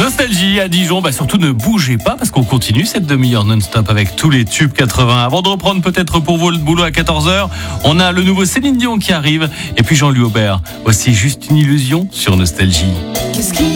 Nostalgie à Dijon, surtout ne bougez pas parce qu'on continue cette demi-heure non-stop avec tous les tubes 80. Avant de reprendre peut-être pour vous le boulot à 14h, on a le nouveau Céline Dion qui arrive et puis Jean-Louis Aubert. Voici juste une illusion sur Nostalgie.